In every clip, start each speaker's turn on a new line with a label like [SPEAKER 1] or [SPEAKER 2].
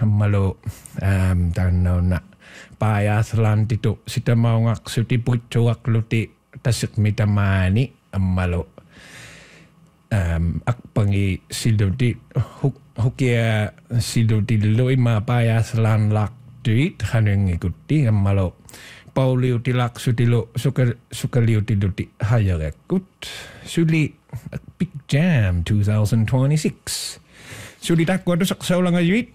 [SPEAKER 1] malo tanna paayaslan tito sitamaungak sutiputsuak luti tasik mitamani malo akpangi siluti hukia siluti loima paayaslan lak tuit hanung ikuti malo pauliuti lak sutilo sukaliuti luti hayagakut suli Big Jam 2026 suli takwa tu saksaulang ayuit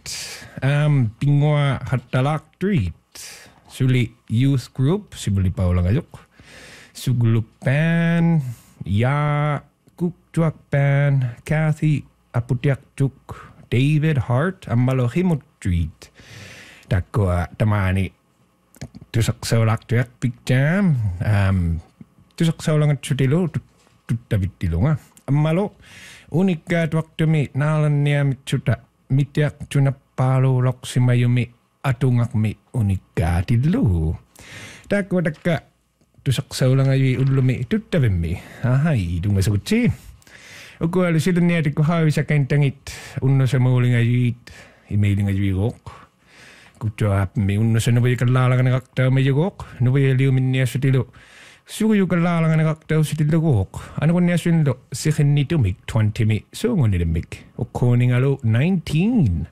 [SPEAKER 1] pingwa hatalak tuit suli youth group sibuli paulang ayuk suguluk band ya kuktuak band Kathy aputiak tuk David Hart amalo himut tuit takwa tamani tu saksaulak tuak Big Jam tu saksaulang at sutilo David Dilunga. Amalo, unika tuaktumi nalan niya mitsuta mitiak tunapalo loksimayumi atungak mi unika tilu. Tako taka tusaksaw lang ay ulumi tutavimi. Ahay, dunga sa kutsi. Uko alusilan niya tiko hawi sa kaintangit unno sa mauling ayit emailing ayigok. Kutsuap mi unno sa nabay kalalangan ng akta mayigok. Nabay aliumin niya sa tilo. Sugu kalalangan ng aktaw sa tilagok. Ano ko niya sundo? Sikin nito mig 20 mi. Sungo nila mig. O kuning alo 19.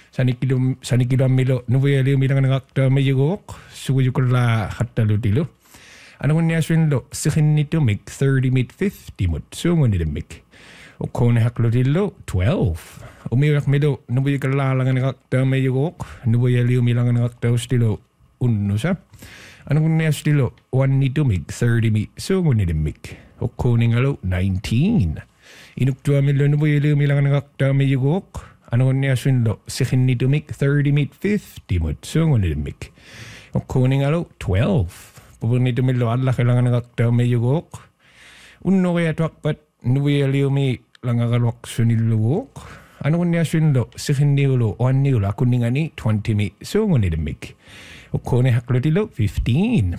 [SPEAKER 1] Sanikilo milo. Nubuya liyo milang ng aktaw may yugok. Sugu kala hatalo tilo. Ano ko niya sundo? Sikin nito mig 30 mi 50 mo. Sungo nila mig. O kuning haklo tilo 12. Umiyak milo. Nubuya kalalangan ng aktaw may yugok. Nubuya liyo milang ng aktaw sa tilo. Uno sa. Ano kung niya stilo? 1 nito mig, 30 mig, sungo nila mig. O kuning alo, 19. Inuktua milo na buhay milang nangakta may yugok. Ano kung niya stilo? 6 nito mig, 30 mig, 50 mod, sungo nila mig. O kuning alo, 12. Pupun nito milo, ala kailangan nangakta may yugok. Uno kaya tuakpat, nubuhay mi langakalwak sunilugok. Ano kung niya stilo? 6 nilo, 1 nilo, kuning ani, 20 mig, sungo nila mig. O kone haklo tilo, 15.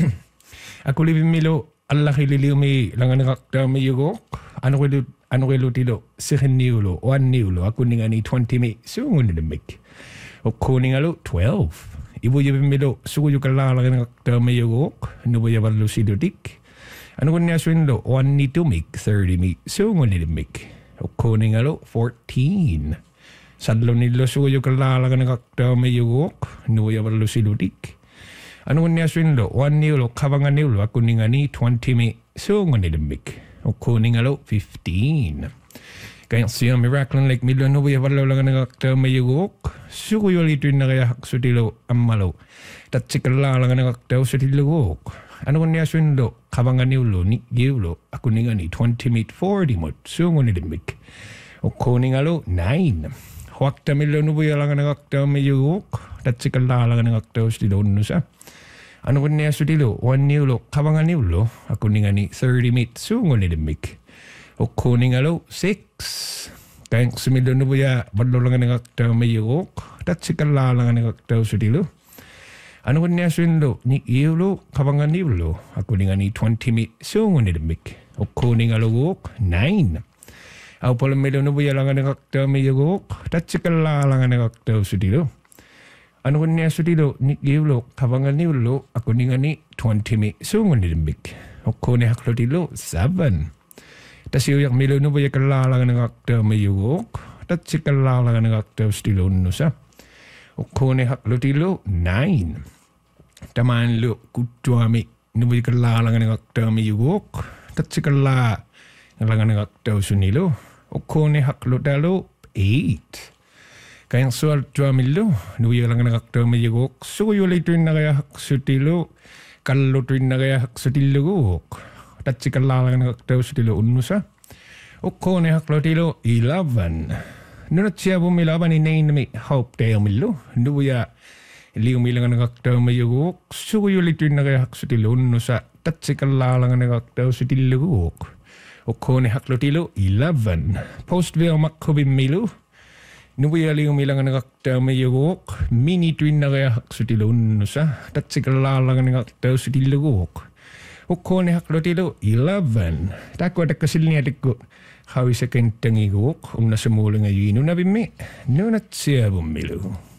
[SPEAKER 1] Ako libin milo, Allah kililiw may langan nakakta may yugok. Ano kilo tilo, 6 niulo, 1 niulo. Ako ni nga ni 20 may sungon nilamig. O kone nga lo, 12. Ibu yabin milo, sugo yung kalalangan nakakta may yugok. Ano ba yaban lo siludik? Ano kone nga swinlo, 1 ni 2 may 30 may sungon nilamig. O kone nga lo, 14. Sadlo nilo suyo kalalaga ng kakta may yugok, nuya wala siludik. Ano niya swinlo? 1 nilo, kabangan nilo, ako ni nga ni 20 mi, sungo nilamig. O kuning alo, 15. Kaya siya miracle like milo, nuya wala lang ng kakta may yugok, suyo lito na kaya hakso tilo amalo. Tatsi kalalaga ng kakta sa tilugok. Ano niya swinlo? Kabangan nilo, ni gilo, ako ni nga ni 20 mi, 40 mo, sungo nilamig. O kuning alo, 9. Wakta milo nubuya lang ng aktaw may yugok. Tatsikal lang ng aktaw sa tilo nusa. Ano ko niya sa tilo? 1 niulo, kabangan niulo. Ako ni nga ni 30 mit, sungo nilamig. O kuning alo, 6. Kaya sa milo nubuya, badlo lang ng aktaw may yugok. Tatsikal lang ng aktaw sa tilo. Ano ko niya sa tilo? Ni iulo, kabangan niulo. Ako ni nga ni 20 mit, sungo nilamig. O kuning alo, 9. Ako pala milo na buya lang ang nakaktaw may yugok. Tatsikal lang ang nakaktaw sa tilo. Ano ko niya sa tilo? Ni iulo, kabangan ni ulo. Ako ni nga ni 20 mi. Sungon nilamig. O ko ni haklo tilo, 7. Tas iuyak milo na buya kalalang ang nakaktaw may yugok. Tatsikal lang ang nakaktaw sa tilo nusa. O ko ni haklo tilo, 9. Tamaan lo, kutwa mi. Nubuya kalalang ang nakaktaw may yugok. Tatsikal lang ang nakaktaw sa nilo. O kone haklo talo, 8. Kayang sual tuwa milo, nuya lang nakaktaw may yugok. Suyo later na kaya haksutilo, kalo tuwin na kaya haksutilo guk. Tatsikal lang nakaktaw sa tilo unusa. O kone haklo tilo, 11. Nunat siya bumilaban ni Nain na may hope tayo milo. Nuya, iliw may lang nakaktaw may yugok. Suyo later na kaya haksutilo unusa. Tatsikal lang nakaktaw sa tilo guk. O kone haklo tilo, 11. Post-veo makubim milo. Nubuya liyo milang nakaktaw may yugok. Mini twin na kaya hakso tilo nusa. Tatsikalalang nakaktaw sa tilo guk. O kone haklo tilo, 11. Tako at kasil niya tiko. Hawi sa kentang iguk. Nasa mula ngayon nabimi. Nunat siya bumilo.